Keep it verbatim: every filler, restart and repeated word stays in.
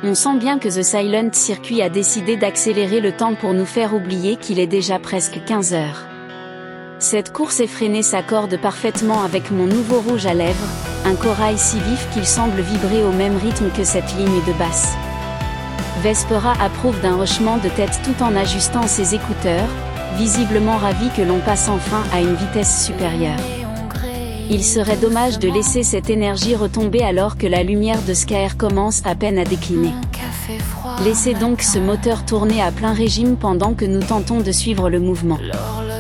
On sent bien que The Silent Circuit a décidé d'accélérer le temps pour nous faire oublier qu'il est déjà presque quinze heures. Cette course effrénée s'accorde parfaitement avec mon nouveau rouge à lèvres, un corail si vif qu'il semble vibrer au même rythme que cette ligne de basse. Vespera approuve d'un hochement de tête tout en ajustant ses écouteurs, visiblement ravi que l'on passe enfin à une vitesse supérieure. Il serait dommage de laisser cette énergie retomber alors que la lumière de Skyr commence à peine à décliner. Laissez donc ce moteur tourner à plein régime pendant que nous tentons de suivre le mouvement.